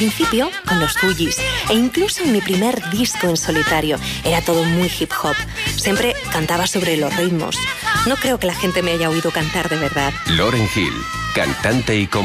principio con los Fugees e incluso en mi primer disco en solitario era todo muy hip hop. Siempre cantaba sobre los ritmos. No creo que la gente me haya oído cantar de verdad. Lauryn Hill, cantante y